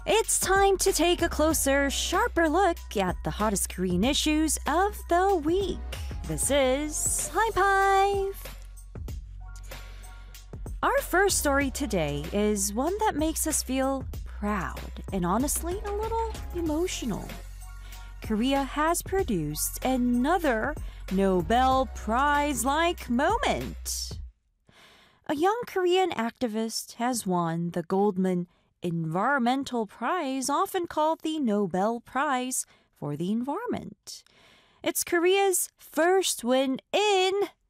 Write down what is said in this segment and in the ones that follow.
It's time to take a closer, sharper look at the hottest Korean issues of the week. This is High Five. Our first story today is one that makes us feel proud and honestly a little emotional. Korea has produced another Nobel Prize-like moment. A young Korean activist has won the Goldman Environmental Prize, often called the Nobel Prize for the Environment. It's Korea's first win in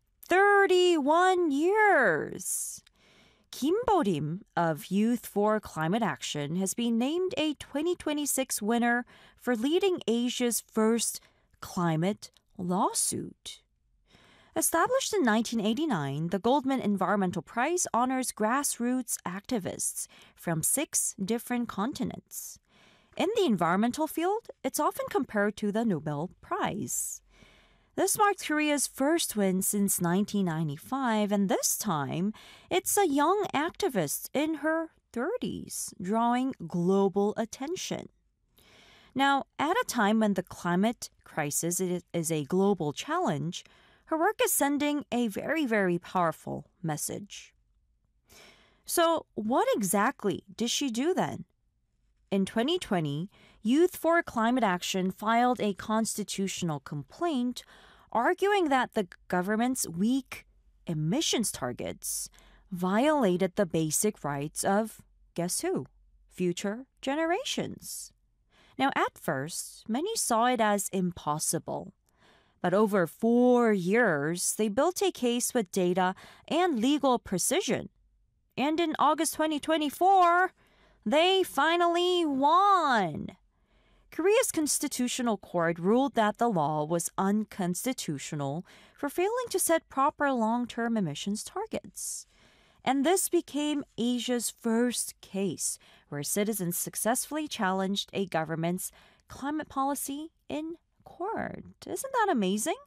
31 years. Kim Bo-rim of Youth for Climate Action has been named a 2026 winner for leading Asia's first climate lawsuit. Established in 1989, the Goldman Environmental Prize honors grassroots activists from 6 different continents. In the environmental field, it's often compared to the Nobel Prize. This marked Korea's first win since 1995, and this time, it's a young activist in her 30s, drawing global attention. Now, at a time when the climate crisis is a global challenge, her work is sending a very, very powerful message. So, what exactly did she do then? In 2020, Youth for Climate Action filed a constitutional complaint arguing that the government's weak emissions targets violated the basic rights of, guess who? Future generations. Now, at first, many saw it as impossible. But over 4 years, they built a case with data and legal precision. And in August 2024, they finally won. Korea's Constitutional Court ruled that the law was unconstitutional for failing to set proper long-term emissions targets. And this became Asia's first case where citizens successfully challenged a government's climate policy in court. Isn't that amazing?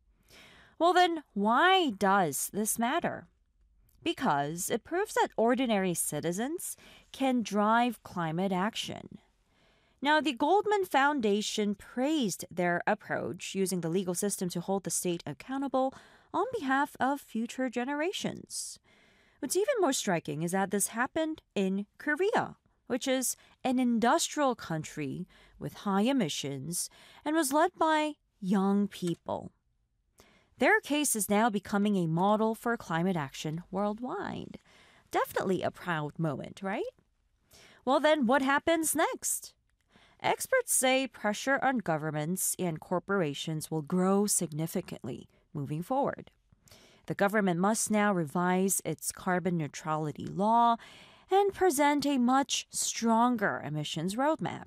Well then, why does this matter? Because it proves that ordinary citizens can drive climate action. Now, the Goldman Foundation praised their approach using the legal system to hold the state accountable on behalf of future generations. What's even more striking is that this happened in Korea, which is an industrial country with high emissions and was led by young people. Their case is now becoming a model for climate action worldwide. Definitely a proud moment, right? Well then, what happens next? Experts say pressure on governments and corporations will grow significantly moving forward. The government must now revise its carbon neutrality law and present a much stronger emissions roadmap.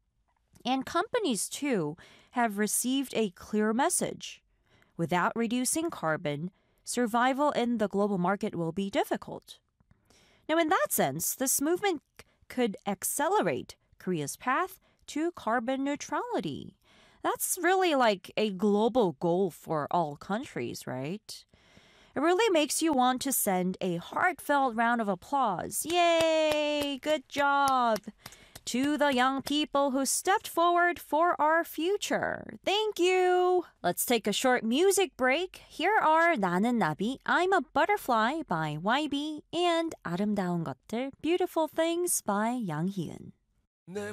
And companies, too, have received a clear message. Without reducing carbon, survival in the global market will be difficult. Now, in that sense, this movement could accelerate Korea's path to carbon neutrality. That's really like a global goal for all countries, right? It really makes you want to send a heartfelt round of applause. Yay! Good job! To the young people who stepped forward for our future. Thank you! Let's take a short music break. Here are 나는 나비, I'm a Butterfly by YB and 아름다운 것들, Beautiful Things by 양희은.